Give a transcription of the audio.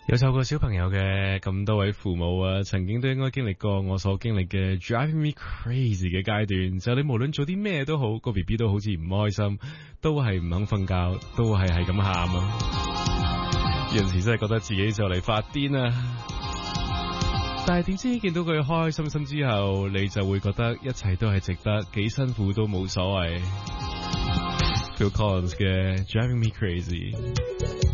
有湊過小朋友嘅咁多位父母啊，曾經都應該經歷過我所經歷嘅 driving me crazy 嘅階段。就你無論做啲咩都好，個 BB 都好似唔開心，都係唔肯瞓覺，都係咁喊啊！有陣時真係覺得自己就嚟發癲啊！但係點知見到佢開開心心之後，你就會覺得一切都係值得，幾辛苦都冇所謂。Phil Collins 嘅 Driving Me Crazy。